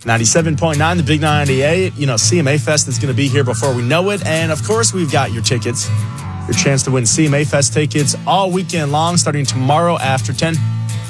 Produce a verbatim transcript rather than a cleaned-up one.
ninety-seven point nine, the Big ninety-eight. You know, C M A Fest is going to be here before we know it. And, of course, we've got your tickets. Your chance to win C M A Fest tickets all weekend long, starting tomorrow after ten.